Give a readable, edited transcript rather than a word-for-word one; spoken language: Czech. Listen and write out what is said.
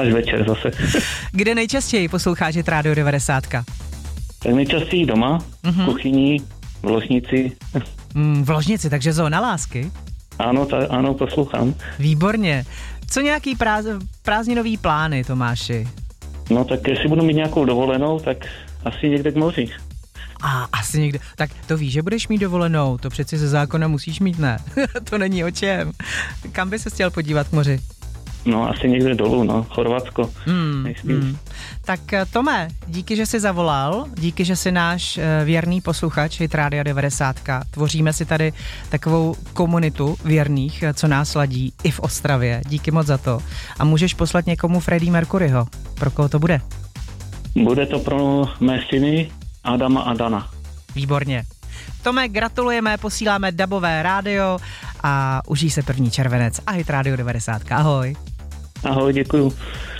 až večer zase. Kde nejčastěji posloucháš Hit Radio 90? Tak nejčastěji doma, v kuchyni, v ložnici. V ložnici, takže zóna lásky? Ano, poslouchám. Výborně. Co nějaký prázdninový plány, Tomáši? No tak jestli budu mít nějakou dovolenou, tak asi někde k moři. Asi někde. Tak to víš, že budeš mít dovolenou, to přeci ze zákona musíš mít, ne? To není o čem. Kam by se chtěl podívat k moři? No asi někde dolů, Chorvatsko. Tak Tome, díky, že jsi zavolal, díky, že jsi náš věrný posluchač Hit Radio 90. Tvoříme si tady takovou komunitu věrných, co nás ladí i v Ostravě. Díky moc za to. A můžeš poslat někomu Freddie Mercuryho. Pro koho to bude? Bude to pro mé syny Adama a Dana. Výborně. Tome, gratulujeme, posíláme dabové rádio a užij se 1. červenec a Hit Radio 90. Ahoj. Ahoj, děkuju.